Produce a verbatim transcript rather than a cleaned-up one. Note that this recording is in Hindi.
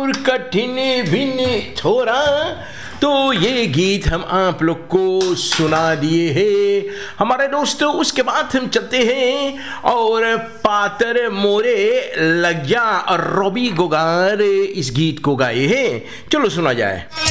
और कठिन भिन्न थोड़ा। तो ये गीत हम आप लोग को सुना दिए हैं हमारे दोस्तों। उसके बाद हम चलते हैं और पातर मोरे लग जा और रॉबी गोगार इस गीत को गाए हैं। चलो सुना जाए।